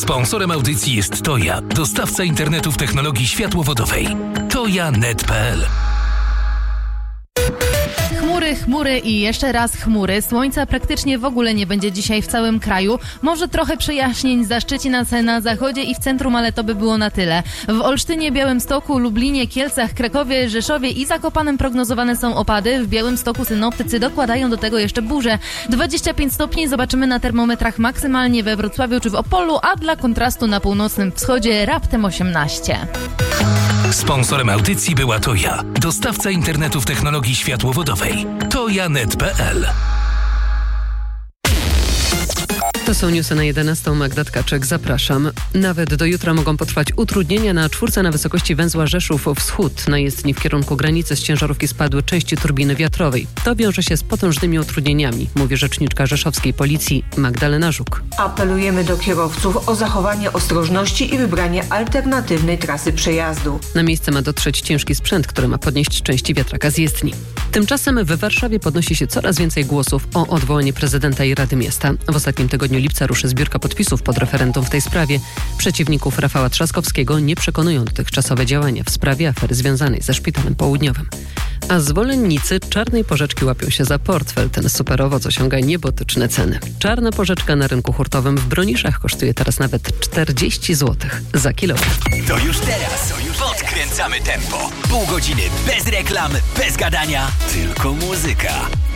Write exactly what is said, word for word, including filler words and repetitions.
Sponsorem audycji jest Toja, dostawca internetu w technologii światłowodowej. toja kropka net kropka pe el. Chmury, chmury i jeszcze raz chmury. Słońca praktycznie w ogóle nie będzie dzisiaj w całym kraju. Może trochę przejaśnień zaszczyci nas na zachodzie i w centrum, ale to by było na tyle. W Olsztynie, Białymstoku, Lublinie, Kielcach, Krakowie, Rzeszowie i Zakopanem prognozowane są opady. W Białymstoku synoptycy dokładają do tego jeszcze burze. dwadzieścia pięć stopni zobaczymy na termometrach maksymalnie we Wrocławiu czy w Opolu, a dla kontrastu na północnym wschodzie raptem osiemnaście. Sponsorem audycji była Toja, dostawca internetu w technologii światłowodowej. toja kropka net kropka pe el. To są newsy na jedenastą. Magda Tkaczyk, zapraszam. Nawet do jutra mogą potrwać utrudnienia na czwórce na wysokości węzła Rzeszów-Wschód. Na jezdni w kierunku granicy z ciężarówki spadły części turbiny wiatrowej. To wiąże się z potężnymi utrudnieniami, mówi rzeczniczka rzeszowskiej policji Magdalena Żuk. Apelujemy do kierowców o zachowanie ostrożności i wybranie alternatywnej trasy przejazdu. Na miejsce ma dotrzeć ciężki sprzęt, który ma podnieść części wiatraka z jezdni. Tymczasem w Warszawie podnosi się coraz więcej głosów o odwołanie prezydenta i Rady Miasta. W ostatnim tygodniu lipca ruszy zbiórka podpisów pod referendum w tej sprawie. Przeciwników Rafała Trzaskowskiego nie przekonują dotychczasowe działania w sprawie afery związanej ze Szpitalem Południowym. A zwolennicy czarnej porzeczki łapią się za portfel. Ten superowoc osiąga niebotyczne ceny. Czarna porzeczka na rynku hurtowym w Broniszach kosztuje teraz nawet czterdzieści złotych za kilogram. To już teraz. To już podkręcamy tempo. Pół godziny bez reklam, bez gadania, tylko muzyka.